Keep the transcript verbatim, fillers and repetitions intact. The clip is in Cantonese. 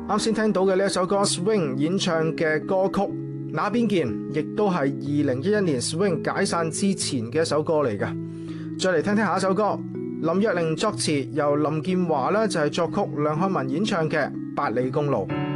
啱先聽到嘅呢一首歌 Swing 演唱嘅歌曲《那邊見》，亦都係二零一一年 Swing 解散之前嘅一首歌嚟㗎。再嚟聽聽下一首歌，林若寧作詞，由林建華呢就係作曲，梁漢文演唱嘅《八里公路》。